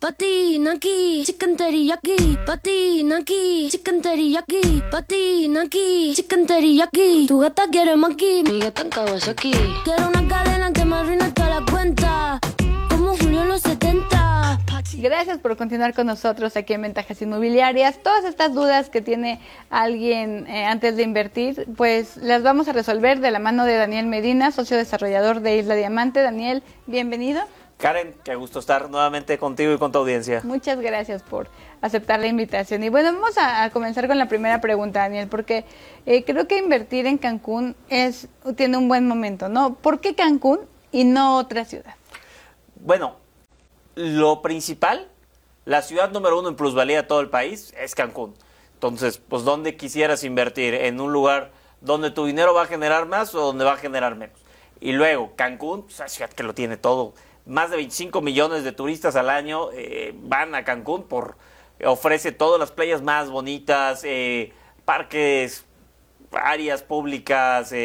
Pati naki, chicken teriyaki. Pati naki, chicken teriyaki. Pati naki, chicken teriyaki. Tu gata quiere maki, mi gata en Kawasaki. Quiero una cadena que me arruine toda la cuenta, como Julio en los 70. Gracias por continuar con nosotros aquí en Ventajas Inmobiliarias. Todas estas dudas que tiene alguien antes de invertir, pues las vamos a resolver de la mano de Daniel Medina, socio desarrollador de Isla Diamante. Daniel, bienvenido. Karen, qué gusto estar nuevamente contigo y con tu audiencia. Muchas gracias por aceptar la invitación. Y bueno, vamos a comenzar con la primera pregunta, Daniel, porque creo que invertir en Cancún tiene un buen momento, ¿no? ¿Por qué Cancún y no otra ciudad? Bueno, lo principal, la ciudad número 1 en plusvalía de todo el país es Cancún. Entonces, pues, ¿dónde quisieras invertir? ¿En un lugar donde tu dinero va a generar más o donde va a generar menos? Y luego, Cancún, pues, es una ciudad que lo tiene todo. Más de 25 millones de turistas al año van a Cancún ofrece todas las playas más bonitas, parques, áreas públicas,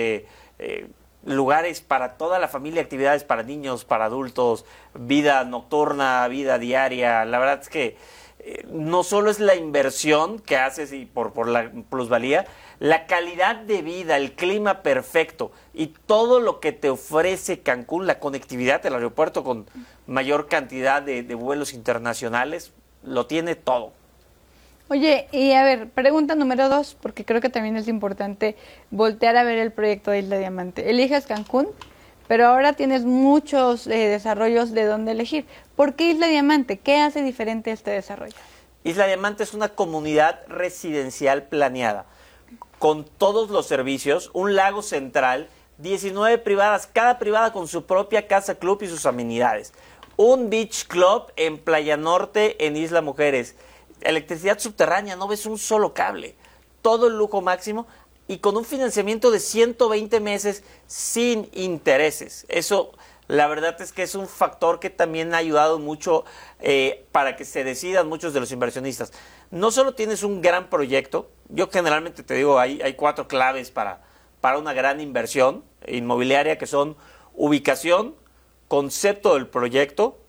lugares para toda la familia, actividades para niños, para adultos, vida nocturna, vida diaria. La verdad es que no solo es la inversión que haces y por la plusvalía, la calidad de vida, el clima perfecto y todo lo que te ofrece Cancún, la conectividad del aeropuerto con mayor cantidad de vuelos internacionales, lo tiene todo. Oye, y a ver, pregunta número 2, porque creo que también es importante voltear a ver el proyecto de Isla Diamante. Eliges Cancún, pero ahora tienes muchos desarrollos de dónde elegir. ¿Por qué Isla Diamante? ¿Qué hace diferente este desarrollo? Isla Diamante es una comunidad residencial planeada, con todos los servicios, un lago central, 19 privadas, cada privada con su propia casa club y sus amenidades. Un beach club en Playa Norte, en Isla Mujeres. Electricidad subterránea, no ves un solo cable. Todo el lujo máximo y con un financiamiento de 120 meses sin intereses. Eso, la verdad es que es un factor que también ha ayudado mucho para que se decidan muchos de los inversionistas. No solo tienes un gran proyecto, yo generalmente te digo, hay 4 claves para una gran inversión inmobiliaria, que son ubicación, concepto del proyecto,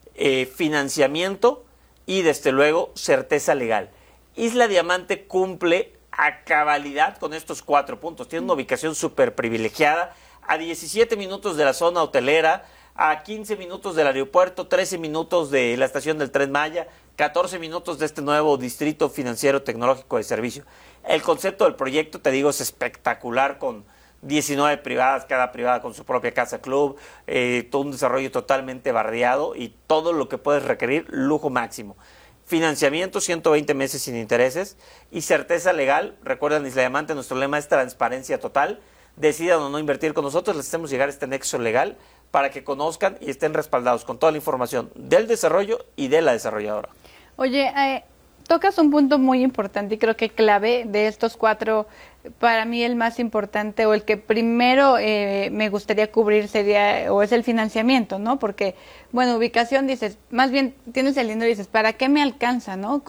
financiamiento y desde luego certeza legal. Isla Diamante cumple a cabalidad con estos 4 puntos. Tiene una ubicación súper privilegiada, a 17 minutos de la zona hotelera, a 15 minutos del aeropuerto, 13 minutos de la estación del Tren Maya, 14 minutos de este nuevo distrito financiero tecnológico de servicio. El concepto del proyecto, te digo, es espectacular, con 19 privadas, cada privada con su propia casa club, todo un desarrollo totalmente barriado y todo lo que puedes requerir, lujo máximo. Financiamiento, 120 meses sin intereses y certeza legal. Recuerden, Isla Diamante, nuestro lema es transparencia total. Decidan o no invertir con nosotros, les hacemos llegar este nexo legal para que conozcan y estén respaldados con toda la información del desarrollo y de la desarrolladora. Oye, tocas un punto muy importante y creo que clave de estos 4, para mí el más importante o el que primero me gustaría cubrir sería, o es el financiamiento, ¿no? Porque, bueno, ubicación dices, más bien tienes el dinero y dices, ¿para qué me alcanza, no?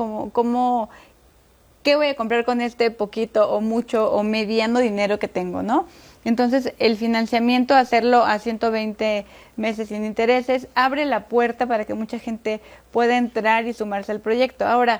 ¿Qué voy a comprar con este poquito o mucho o mediano dinero que tengo, no? Entonces, el financiamiento, hacerlo a 120 meses sin intereses, abre la puerta para que mucha gente pueda entrar y sumarse al proyecto. Ahora,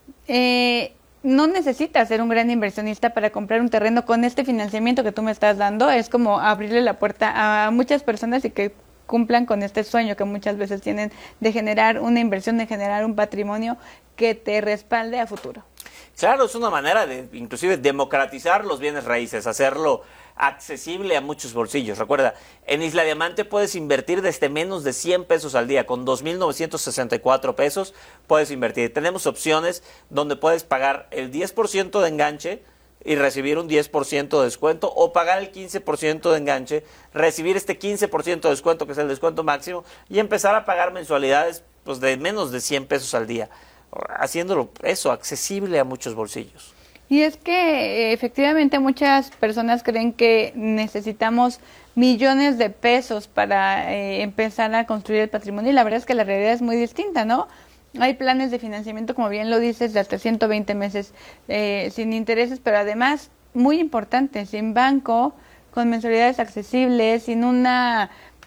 no necesitas ser un gran inversionista para comprar un terreno con este financiamiento que tú me estás dando. Es como abrirle la puerta a muchas personas y que cumplan con este sueño que muchas veces tienen de generar una inversión, de generar un patrimonio que te respalde a futuro. Claro, es una manera de inclusive democratizar los bienes raíces, hacerlo accesible a muchos bolsillos. Recuerda, en Isla Diamante puedes invertir desde menos de 100 pesos al día. Con 2,964 pesos puedes invertir. Tenemos opciones donde puedes pagar el 10% de enganche y recibir un 10% de descuento, o pagar el 15% de enganche, recibir este 15% de descuento, que es el descuento máximo, y empezar a pagar mensualidades pues de menos de 100 pesos al día, haciéndolo eso accesible a muchos bolsillos. Y es que efectivamente muchas personas creen que necesitamos millones de pesos para empezar a construir el patrimonio, y la verdad es que la realidad es muy distinta, ¿no? Hay planes de financiamiento, como bien lo dices, de hasta 120 meses sin intereses, pero además, muy importante, sin banco, con mensualidades accesibles, sin una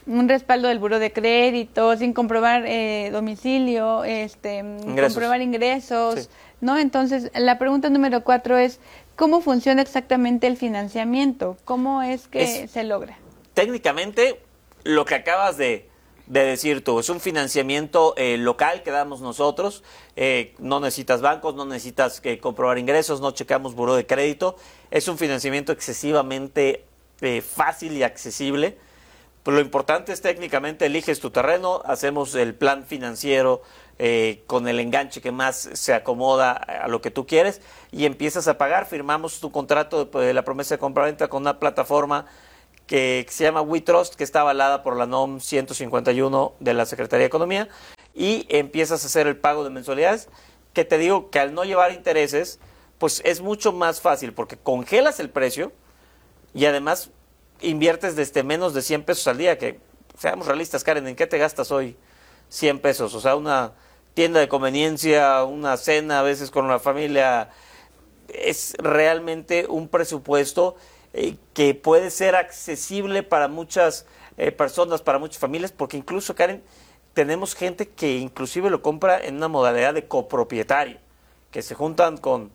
un respaldo del buró de crédito, sin comprobar domicilio, comprobar ingresos, Sí. ¿no? Entonces, la pregunta número 4 es, ¿cómo funciona exactamente el financiamiento? ¿Cómo es que se logra? Técnicamente, lo que acabas de decir tú, es un financiamiento local que damos nosotros, no necesitas bancos, no necesitas comprobar ingresos, no checamos buró de crédito, es un financiamiento excesivamente fácil y accesible. Pues lo importante es técnicamente eliges tu terreno, hacemos el plan financiero con el enganche que más se acomoda a lo que tú quieres y empiezas a pagar, firmamos tu contrato de la promesa de compra-venta con una plataforma que se llama WeTrust, que está avalada por la NOM 151 de la Secretaría de Economía, y empiezas a hacer el pago de mensualidades, que te digo que al no llevar intereses, pues es mucho más fácil, porque congelas el precio y además inviertes desde menos de 100 pesos al día, que seamos realistas, Karen, ¿en qué te gastas hoy 100 pesos? O sea, una tienda de conveniencia, una cena a veces con la familia, es realmente un presupuesto que puede ser accesible para muchas personas, para muchas familias, porque incluso, Karen, tenemos gente que inclusive lo compra en una modalidad de copropietario, que se juntan con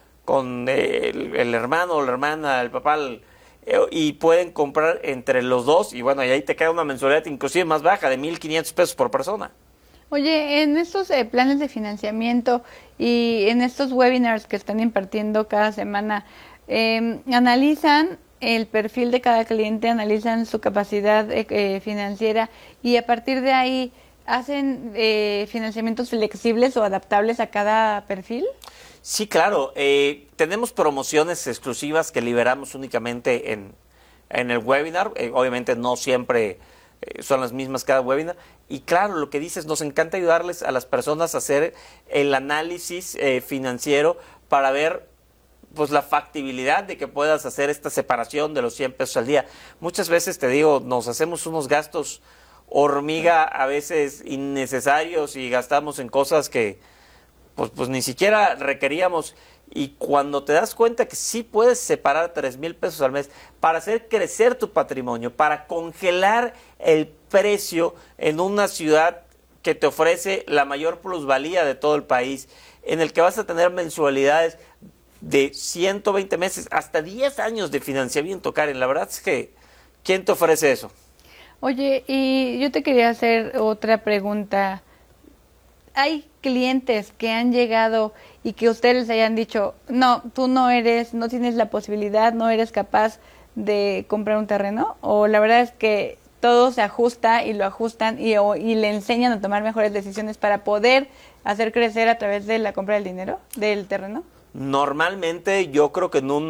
el hermano o la hermana, el papá, y pueden comprar entre los dos, y bueno, y ahí te queda una mensualidad inclusive más baja, de 1,500 pesos por persona. Oye, en estos planes de financiamiento y en estos webinars que están impartiendo cada semana, analizan el perfil de cada cliente, analizan su capacidad financiera y a partir de ahí hacen financiamientos flexibles o adaptables a cada perfil. Sí, claro. Tenemos promociones exclusivas que liberamos únicamente en el webinar. Obviamente no siempre son las mismas cada webinar. Y claro, lo que dices, nos encanta ayudarles a las personas a hacer el análisis financiero para ver pues la factibilidad de que puedas hacer esta separación de los 100 pesos al día. Muchas veces, te digo, nos hacemos unos gastos hormiga a veces innecesarios y gastamos en cosas que pues ni siquiera requeríamos, y cuando te das cuenta que sí puedes separar 3,000 pesos al mes para hacer crecer tu patrimonio, para congelar el precio en una ciudad que te ofrece la mayor plusvalía de todo el país, en el que vas a tener mensualidades de 120 meses, hasta 10 años de financiamiento, Karen, la verdad es que ¿quién te ofrece eso? Oye, y yo te quería hacer otra pregunta. ¿Hay clientes que han llegado y que ustedes les hayan dicho, no, tú no tienes la posibilidad, no eres capaz de comprar un terreno? ¿O la verdad es que todo se ajusta y lo ajustan y le enseñan a tomar mejores decisiones para poder hacer crecer a través de la compra del terreno? Normalmente yo creo que en un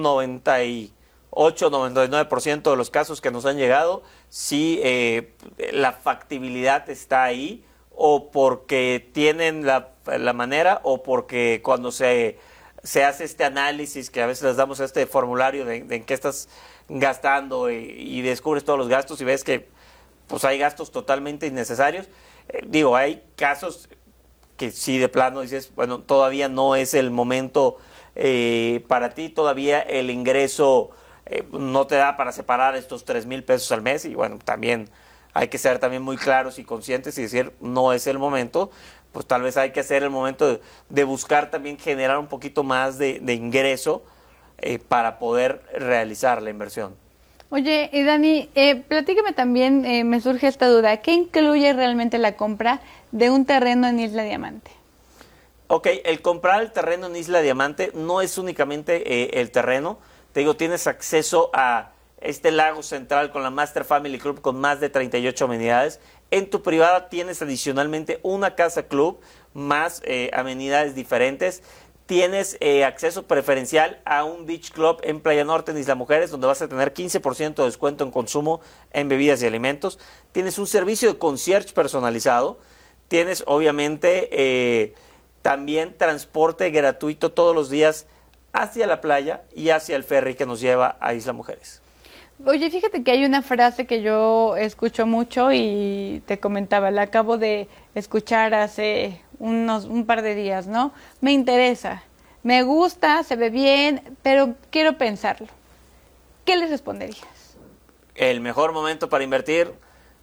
98-99% de los casos que nos han llegado, sí la factibilidad está ahí, o porque tienen la manera, o porque cuando se hace este análisis, que a veces les damos este formulario de en qué estás gastando y descubres todos los gastos y ves que pues hay gastos totalmente innecesarios. Hay casos que sí de plano dices, bueno, todavía no es el momento para ti, todavía el ingreso no te da para separar estos 3,000 pesos al mes, y bueno, también hay que ser también muy claros y conscientes y decir, no es el momento, pues tal vez hay que hacer el momento de buscar también generar un poquito más de ingreso para poder realizar la inversión. Oye, y Dani, platícame también, me surge esta duda, ¿qué incluye realmente la compra de un terreno en Isla Diamante? Ok, el comprar el terreno en Isla Diamante no es únicamente el terreno, te digo, tienes acceso a este lago central con la Master Family Club con más de 38 amenidades. En tu privada tienes adicionalmente una casa club más amenidades diferentes. Tienes acceso preferencial a un beach club en Playa Norte, en Isla Mujeres, donde vas a tener 15% de descuento en consumo en bebidas y alimentos. Tienes un servicio de concierge personalizado. Tienes obviamente también transporte gratuito todos los días hacia la playa y hacia el ferry que nos lleva a Isla Mujeres. Oye, fíjate que hay una frase que yo escucho mucho y te comentaba, la acabo de escuchar hace un par de días, ¿no? Me interesa, me gusta, se ve bien, pero quiero pensarlo. ¿Qué les responderías? El mejor momento para invertir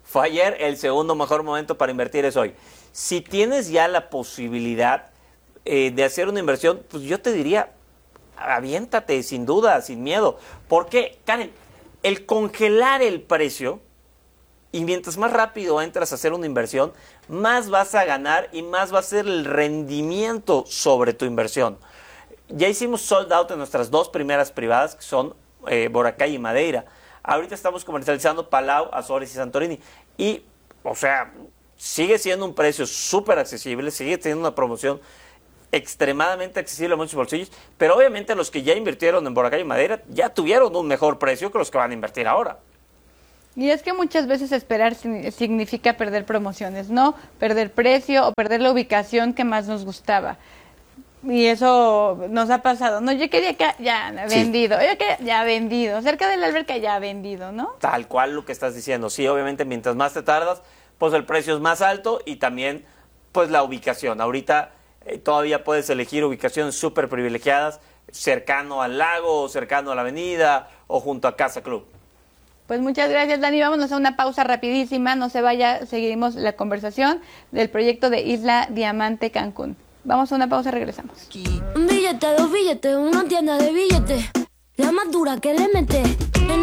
fue ayer, el segundo mejor momento para invertir es hoy. Si tienes ya la posibilidad de hacer una inversión, pues yo te diría, aviéntate sin duda, sin miedo. Porque, Karen, el congelar el precio, y mientras más rápido entras a hacer una inversión, más vas a ganar y más va a ser el rendimiento sobre tu inversión. Ya hicimos sold out en nuestras dos primeras privadas, que son Boracay y Madeira. Ahorita estamos comercializando Palau, Azores y Santorini. Y, o sea, sigue siendo un precio súper accesible, sigue teniendo una promoción extremadamente accesible a muchos bolsillos, pero obviamente los que ya invirtieron en Boracay y Madeira ya tuvieron un mejor precio que los que van a invertir ahora. Y es que muchas veces esperar significa perder promociones, ¿no? Perder precio o perder la ubicación que más nos gustaba. Y eso nos ha pasado. No, yo quería que ya vendido, yo quería ya vendido, cerca de la alberca ya vendido, ¿no? Tal cual lo que estás diciendo. Sí, obviamente mientras más te tardas, pues el precio es más alto y también pues la ubicación. Ahorita todavía puedes elegir ubicaciones súper privilegiadas, cercano al lago, cercano a la avenida o junto a Casa Club. Pues muchas gracias, Dani. Vámonos a una pausa rapidísima. No se vaya, seguiremos la conversación del proyecto de Isla Diamante Cancún. Vamos a una pausa, regresamos. Un billete, dos billetes, una tienda de billetes. La más dura que le mete.